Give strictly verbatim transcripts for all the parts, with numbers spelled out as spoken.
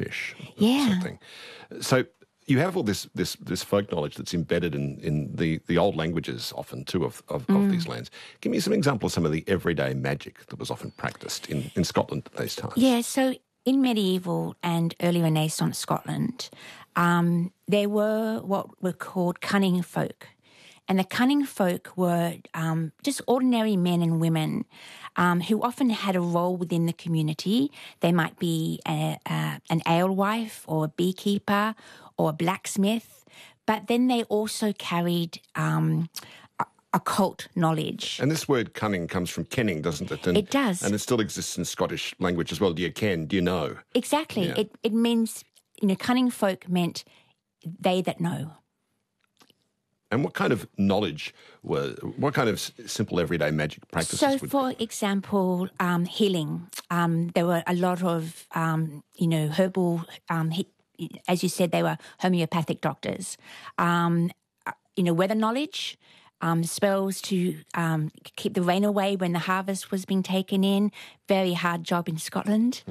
fish. Yeah. Something. So you have all this this this folk knowledge that's embedded in, in the, the old languages often too of, of, Mm. of these lands. Give me some example of some of the everyday magic that was often practiced in, in Scotland at those times. Yeah, so in medieval and early Renaissance Scotland, um, there were what were called cunning folk. And the cunning folk were um, just ordinary men and women um, who often had a role within the community. They might be a, a, an alewife or a beekeeper or a blacksmith, but then they also carried um, occult knowledge. And this word cunning comes from kenning, doesn't it? And, It does. And it still exists in Scottish language as well. Do you ken? Do you know? Exactly. Yeah. It, it means, you know, cunning folk meant they that know. And what kind of knowledge were, what kind of s- simple everyday magic practices So, would for example, um, healing. Um, there were a lot of, um, you know, herbal, um, he, as you said, they were homeopathic doctors. Um, uh, you know, weather knowledge, um, spells to um, keep the rain away when the harvest was being taken in. Very hard job in Scotland.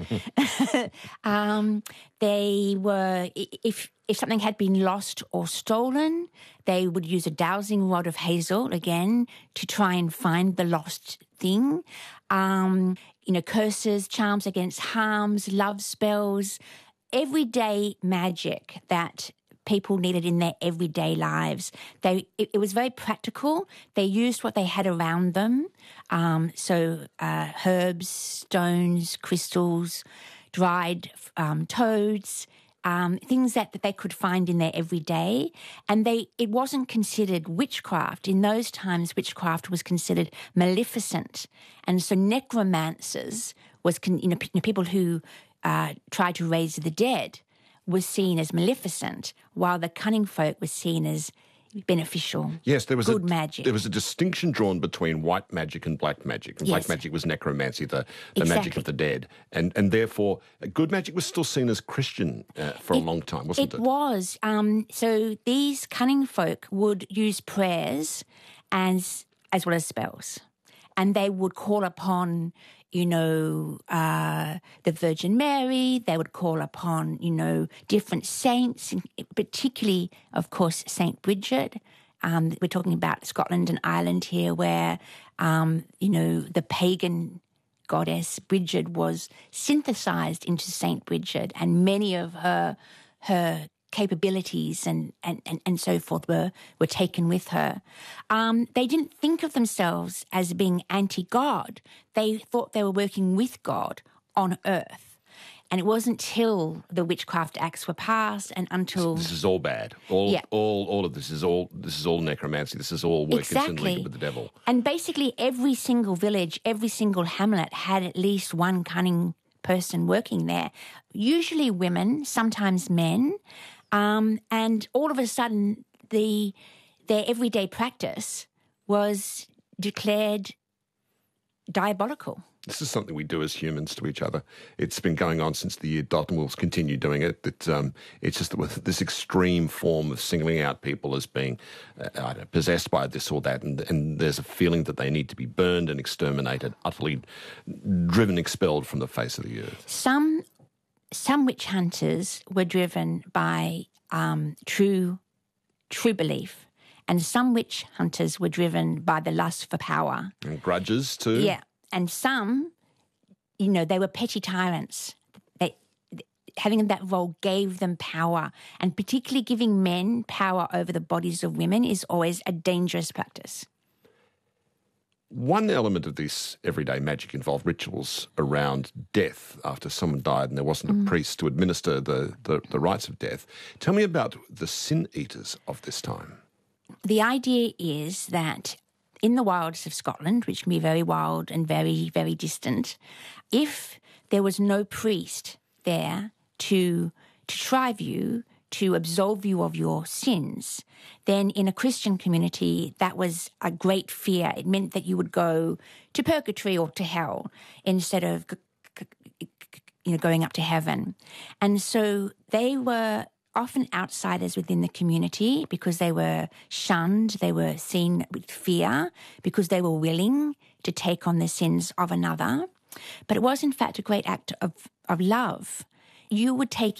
um, they were, i- if if something had been lost or stolen, they would use a dowsing rod of hazel, again, to try and find the lost thing. Um, you know, curses, charms against harms, love spells, everyday magic that people needed in their everyday lives. They it, it was very practical. They used what they had around them. Um, so uh, herbs, stones, crystals, dried um, toads, um, things that, that they could find in their everyday. And they it wasn't considered witchcraft. In those times, witchcraft was considered maleficent. And so necromancers was, con, you know, p- people who uh, tried to raise the dead was seen as maleficent, while the cunning folk was seen as beneficial. Yes, there was good a, magic. There was a distinction drawn between white magic and black magic. And black Yes. magic was necromancy, the, the magic Exactly. of the dead. And and therefore, uh, good magic was still seen as Christian uh, for a long time, wasn't it? It was. Um, so these cunning folk would use prayers as as well as spells. And they would call upon, you know, uh, the Virgin Mary. They would call upon, you know, different saints, particularly, of course, Saint Bridget. Um, we're talking about Scotland and Ireland here, where, um, you know, the pagan goddess Bridget was synthesized into Saint Bridget, and many of her her capabilities and, and, and, and so forth were, were taken with her. Um, they didn't think of themselves as being anti-God. They thought they were working with God on earth. And it wasn't till the Witchcraft Acts were passed and until... This is all bad. All, Yeah. all, all of this is all. This is all necromancy. This is all workers in Exactly. league with the devil. And basically every single village, every single hamlet had at least one cunning person working there, usually women, sometimes men. Um, and all of a sudden, the their everyday practice was declared diabolical. This is something we do as humans to each other. It's been going on since the year dot, and we'll continue doing it. That um, it's just that with this extreme form of singling out people as being uh, I don't know, possessed by this or that, and, and there's a feeling that they need to be burned and exterminated, utterly driven, expelled from the face of the earth. Some some witch hunters were driven by um, true true belief, and some witch hunters were driven by the lust for power. And grudges too. Yeah. And some, you know, they were petty tyrants. They, having that role gave them power, and particularly giving men power over the bodies of women is always a dangerous practice. One element of this everyday magic involved rituals around death after someone died and there wasn't a Mm. priest to administer the, the, the rites of death. Tell me about the sin eaters of this time. The idea is that in the wilds of Scotland, which can be very wild and very, very distant, if there was no priest there to to shrive you, to absolve you of your sins, then in a Christian community, that was a great fear. It meant that you would go to purgatory or to hell instead of, you know, going up to heaven. And so they were often outsiders within the community because they were shunned, they were seen with fear because they were willing to take on the sins of another. But it was, in fact, a great act of, of love. You would take